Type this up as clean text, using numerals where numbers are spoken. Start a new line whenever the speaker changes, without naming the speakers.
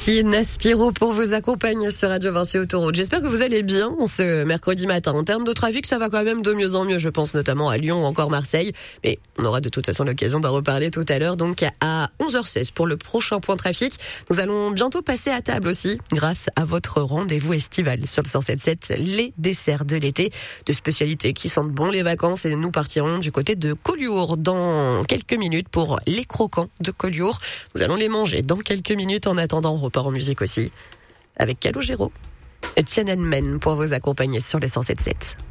Delphine Spiro pour vous accompagner sur Radio Vinci Autoroute. J'espère que vous allez bien ce mercredi matin. En termes de trafic, ça va quand même de mieux en mieux, je pense notamment à Lyon ou encore Marseille. Mais on aura de toute façon l'occasion d'en reparler tout à l'heure. Donc à 11h16 pour le prochain point trafic. Nous allons bientôt passer à table aussi grâce à votre rendez-vous estival sur le 107.7, les desserts de l'été, de spécialités qui sentent bon les vacances. Et nous partirons du côté de Collioure dans quelques minutes pour les croquants de Collioure. Nous allons les manger dans quelques minutes. En attendant, on repart en musique aussi avec Calogero et Tiananmen pour vous accompagner sur le 107.7.